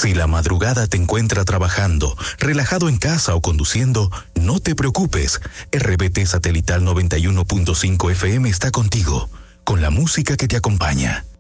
Si la madrugada te encuentra trabajando, relajado en casa o conduciendo, no te preocupes. RBT Satelital 91.5 FM está contigo, con la música que te acompaña.